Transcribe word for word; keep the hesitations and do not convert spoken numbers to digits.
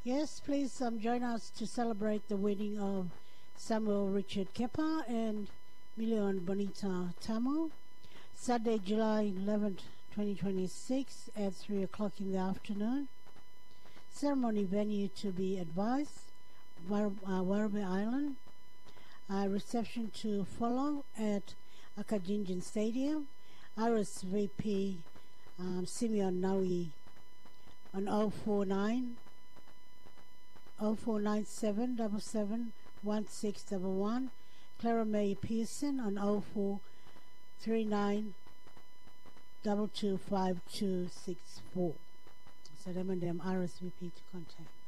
Yes, please um, join us to celebrate the wedding of Samuel Richard Kepa and Milion Bonita Tamu. Saturday, July eleventh, twenty twenty-six at three o'clock in the afternoon. Ceremony venue to be advised, War- uh, Warrabe Island. Uh, reception to follow at Akajinjan Stadium. R S V P um, Simeon Nawi on oh four nine oh four nine seven seven seven one six one one. Clara May Pearson on oh four three nine two two five two six four. So them and them R S V P to contact.